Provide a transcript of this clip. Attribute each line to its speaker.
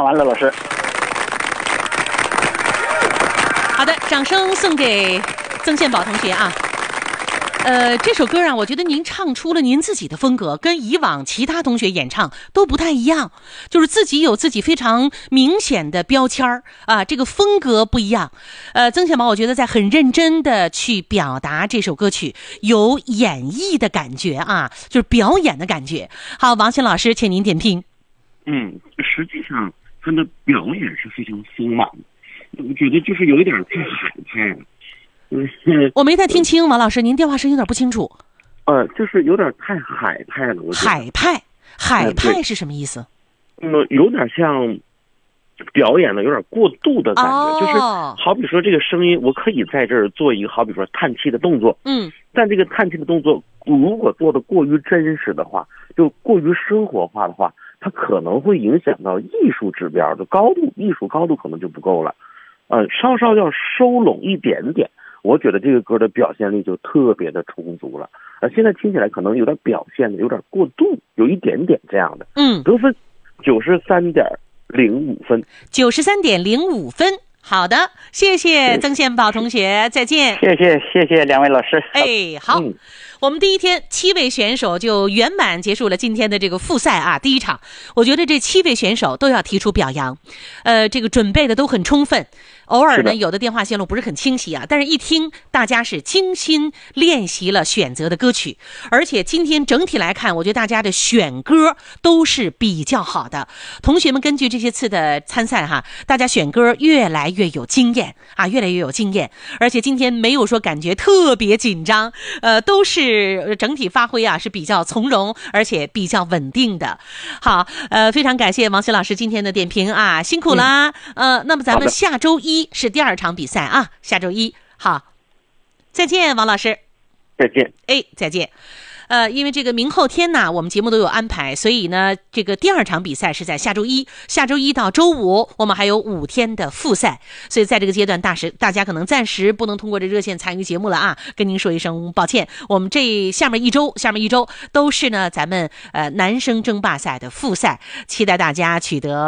Speaker 1: 安乐老师。
Speaker 2: 好的，掌声送给曾宪宝同学啊。这首歌啊，我觉得您唱出了您自己的风格，跟以往其他同学演唱都不太一样，就是自己有自己非常明显的标签啊，这个风格不一样。曾宪宝我觉得在很认真的去表达这首歌曲，有演绎的感觉啊，就是表演的感觉。好，王鑫老师，请您点评。
Speaker 3: 实际上他的表演是非常丰满的，我觉得就是有一点太海派了。
Speaker 2: 我没太听清，王老师，您电话声有点不清楚。
Speaker 3: 就是有点太海派了。
Speaker 2: 海派是什么意思？
Speaker 3: 有点像表演的有点过度的感觉，就是好比说这个声音，我可以在这儿做一个好比说叹气的动作，但这个叹气的动作如果做的过于真实的话，就过于生活化的话，它可能会影响到艺术指标的高度，艺术高度可能就不够了。稍稍要收拢一点点，我觉得这个歌的表现力就特别的充足了。现在听起来可能有点表现的有点过度，有一点点这样的。得分93.05分。
Speaker 2: 93.05分。好的，谢谢曾宪宝同学，再见。
Speaker 1: 谢谢两位老师。
Speaker 2: 好。我们第一天7位选手就圆满结束了今天的这个复赛啊，第一场。我觉得这7位选手都要提出表扬，这个准备的都很充分。偶尔呢，有的电话线路不是很清晰啊，但是一听大家是精心练习了选择的歌曲，而且今天整体来看，我觉得大家的选歌都是比较好的。同学们根据这些次的参赛哈，大家选歌越来越有经验啊，越来越有经验，而且今天没有说感觉特别紧张，都是整体发挥啊是比较从容，而且比较稳定的。好，非常感谢王鑫老师今天的点评啊，辛苦啦。那么咱们下周一是第2场比赛啊，下周一。好，再见，王老师。
Speaker 3: 再见。
Speaker 2: 再见。因为这个明后天呢，我们节目都有安排，所以呢，这个第2场比赛是在下周一到周五，我们还有5天的复赛，所以在这个阶段，大家可能暂时不能通过这热线参与节目了啊，跟您说一声抱歉。我们这下面一周都是呢咱们男生争霸赛的复赛，期待大家取得